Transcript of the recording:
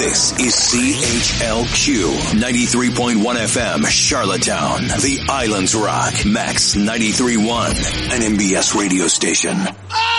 This is CHLQ 93.1 FM, Charlottetown, the Islands Rock, Max 93.1, an MBS radio station.